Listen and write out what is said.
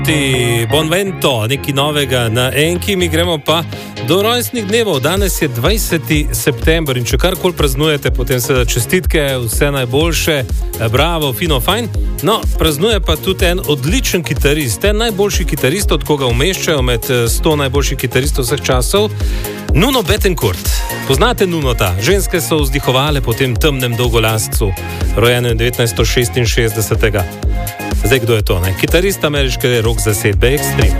Bonvento, nekaj novega na enki, mi gremo pa do rojstnih dnevov. Danes je 20. september in če karkoli praznujete, potem seveda čestitke, vse najboljše, bravo, fino, fajn. No, praznuje pa tudi en odličen kitarist, en najboljši kitarist, od koga umeščajo med 100 najboljših kitaristov vseh časov, Nuno Bettencourt. Poznate Nunota? Ženske so vzdihovale po tem temnem dolgolascu, rojeno 1966. Zdaj, kdo je to? Ne? Kitarist ameriške rock zasedbe Extreme.